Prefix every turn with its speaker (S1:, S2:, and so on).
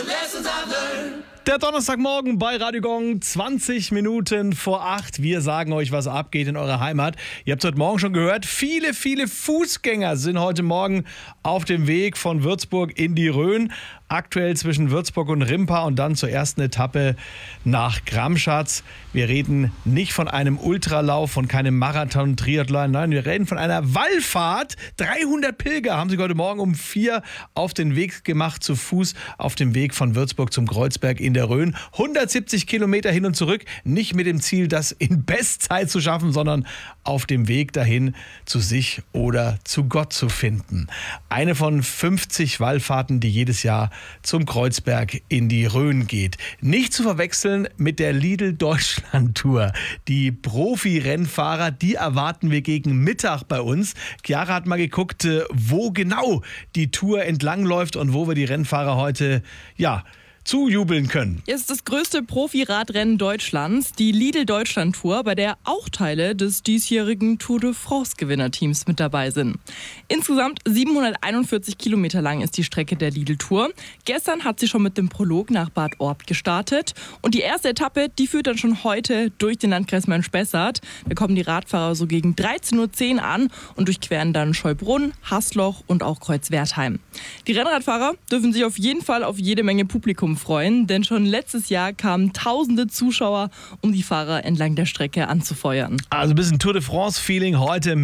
S1: Der Donnerstagmorgen bei Radio Gong, 20 Minuten vor 8. Wir sagen euch, was abgeht in eurer Heimat. Ihr habt es heute Morgen schon gehört, viele Fußgänger sind heute Morgen auf dem Weg von Würzburg in die Rhön. Aktuell zwischen Würzburg und Rimpa und dann zur ersten Etappe nach Gramschatz. Wir reden nicht von einem Ultralauf, von keinem Marathon, Triathlon, nein, wir reden von einer Wallfahrt. 300 Pilger haben sich heute Morgen um 4 auf den Weg gemacht, zu Fuß auf dem Weg von Würzburg zum Kreuzberg in der Rhön. 170 Kilometer hin und zurück, nicht mit dem Ziel, das in Bestzeit zu schaffen, sondern auf dem Weg dahin zu sich oder zu Gott zu finden. Eine von 50 Wallfahrten, die jedes Jahr zum Kreuzberg in die Rhön geht. Nicht zu verwechseln mit der Lidl Deutschland Tour. Die Profi-Rennfahrer, die erwarten wir gegen Mittag bei uns. Chiara hat mal geguckt, wo genau die Tour entlangläuft und wo wir die Rennfahrer heute, zujubeln können.
S2: Es ist das größte Profi-Radrennen Deutschlands, die Lidl Deutschland Tour, bei der auch Teile des diesjährigen Tour de France-Gewinnerteams mit dabei sind. Insgesamt 741 Kilometer lang ist die Strecke der Lidl Tour. Gestern hat sie schon mit dem Prolog nach Bad Orb gestartet. Und die erste Etappe, die führt dann schon heute durch den Landkreis Main-Spessart. Da kommen die Radfahrer so gegen 13.10 Uhr an und durchqueren dann Scheubrunn, Hasloch und auch Kreuzwertheim. Die Rennradfahrer dürfen sich auf jeden Fall auf jede Menge Publikum freuen, denn schon letztes Jahr kamen tausende Zuschauer, um die Fahrer entlang der Strecke anzufeuern.
S1: Also ein bisschen Tour de France-Feeling heute.